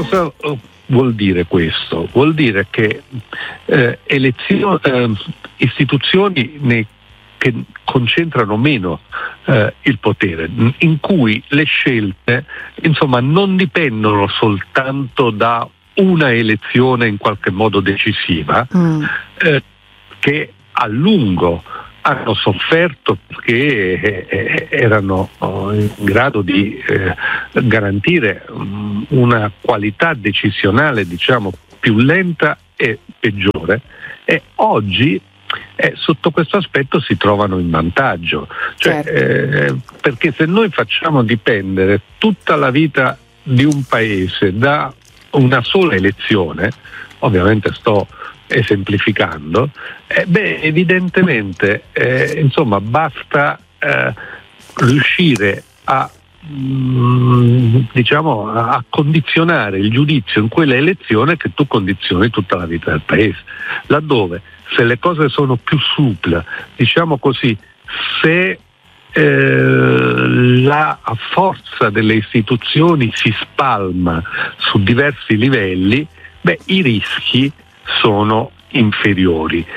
cosa vuol dire questo? Vuol dire che istituzioni che concentrano meno il potere, in cui le scelte insomma non dipendono soltanto da una elezione in qualche modo decisiva, che a lungo hanno sofferto perché erano in grado di garantire una qualità decisionale, diciamo, più lenta e peggiore, e oggi sotto questo aspetto si trovano in vantaggio, perché se noi facciamo dipendere tutta la vita di un paese da una sola elezione, ovviamente sto esemplificando, evidentemente insomma basta riuscire a diciamo a condizionare il giudizio in quella elezione che tu condizioni tutta la vita del paese, laddove se le cose sono più souple, diciamo così, se la forza delle istituzioni si spalma su diversi livelli, i rischi sono inferiori.